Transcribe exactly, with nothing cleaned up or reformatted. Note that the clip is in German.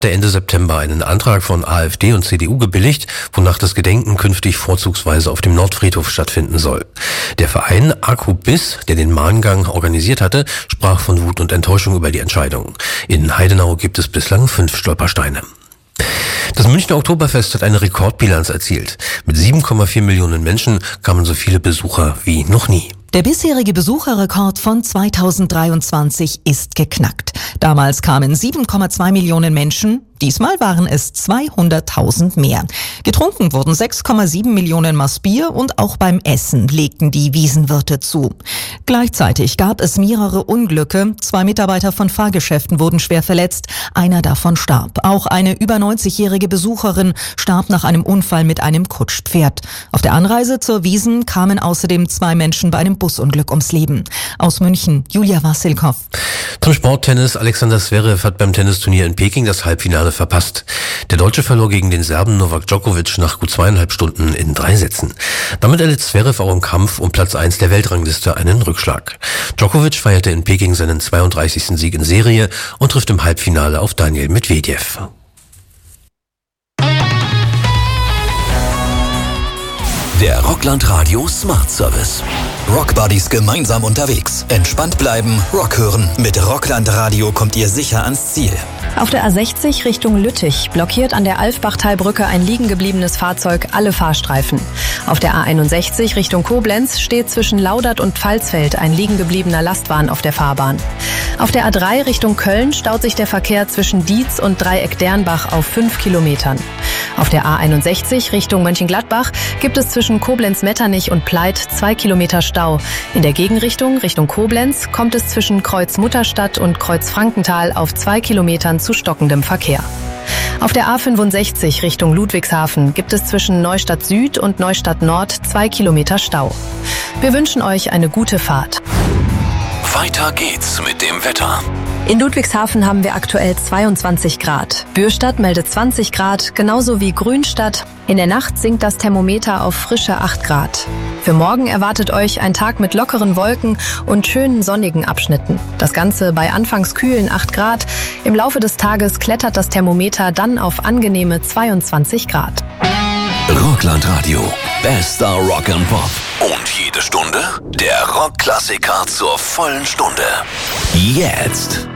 Ende September einen Antrag von AfD und C D U gebilligt, wonach das Gedenken künftig vorzugsweise auf dem Nordfriedhof stattfinden soll. Der Verein Akubis, der den Mahngang organisiert hatte, sprach von Wut und Enttäuschung über die Entscheidung. In Heidenau gibt es bislang fünf Stolpersteine. Das Münchner Oktoberfest hat eine Rekordbilanz erzielt. Mit sieben Komma vier Millionen Menschen kamen so viele Besucher wie noch nie. Der bisherige Besucherrekord von zweitausenddreiundzwanzig ist geknackt. Damals kamen sieben Komma zwei Millionen Menschen, diesmal waren es zweihunderttausend mehr. Getrunken wurden sechs Komma sieben Millionen Maß Bier und auch beim Essen legten die Wiesenwirte zu. Gleichzeitig gab es mehrere Unglücke. Zwei Mitarbeiter von Fahrgeschäften wurden schwer verletzt, einer davon starb. Auch eine über neunzigjährige Besucherin starb nach einem Unfall mit einem Kutschpferd. Auf der Anreise zur Wiesn kamen außerdem zwei Menschen bei einem Busunglück ums Leben. Aus München, Julia Wassilkow. Zum Sporttennis. Alexander Zverev hat beim Tennisturnier in Peking das Halbfinale verpasst. Der Deutsche verlor gegen den Serben Novak Djokovic nach gut zweieinhalb Stunden in drei Sätzen. Damit erlitt Zverev auch im Kampf um Platz eins der Weltrangliste einen Rückschlag. Djokovic feierte in Peking seinen zweiunddreißigsten Sieg in Serie und trifft im Halbfinale auf Daniil Medvedev. Der Rockland Radio Smart Service. Rock Buddies gemeinsam unterwegs. Entspannt bleiben, Rock hören. Mit Rockland Radio kommt ihr sicher ans Ziel. Auf der A sechzig Richtung Lüttich blockiert an der Alfbachtalbrücke ein liegen gebliebenes Fahrzeug alle Fahrstreifen. Auf der A einundsechzig Richtung Koblenz steht zwischen Laudert und Pfalzfeld ein liegen gebliebener Lastwagen auf der Fahrbahn. Auf der A drei Richtung Köln staut sich der Verkehr zwischen Dietz und Dreieck Dernbach auf fünf Kilometern. Auf der A einundsechzig Richtung Mönchengladbach gibt es zwischen Koblenz-Metternich und Pleit zwei Kilometer Stau. In der Gegenrichtung Richtung Koblenz kommt es zwischen Kreuz-Mutterstadt und Kreuz-Frankenthal auf zwei Kilometern zu stockendem Verkehr. Auf der A fünfundsechzig Richtung Ludwigshafen gibt es zwischen Neustadt Süd und Neustadt Nord zwei Kilometer Stau. Wir wünschen euch eine gute Fahrt. Weiter geht's mit dem Wetter. In Ludwigshafen haben wir aktuell zweiundzwanzig Grad. Bürstadt meldet zwanzig Grad, genauso wie Grünstadt. In der Nacht sinkt das Thermometer auf frische acht Grad. Für morgen erwartet euch ein Tag mit lockeren Wolken und schönen sonnigen Abschnitten. Das Ganze bei anfangs kühlen acht Grad. Im Laufe des Tages klettert das Thermometer dann auf angenehme zweiundzwanzig Grad. Rockland Radio. Bester Rock and Pop. Und jede Stunde der Rockklassiker zur vollen Stunde. Jetzt.